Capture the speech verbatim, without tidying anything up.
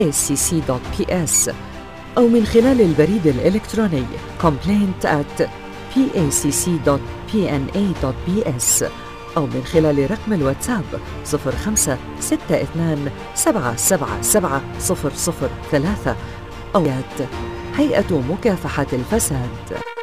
إيه سي سي دوت بي إس أو من خلال البريد الإلكتروني complaint at بي إيه سي سي دوت بي إن إيه دوت بي إس أو من خلال رقم الواتساب صفر خمسة ستة اثنان سبعة سبعة سبعة صفر صفر ثلاثة أو هيئة مكافحة الفساد.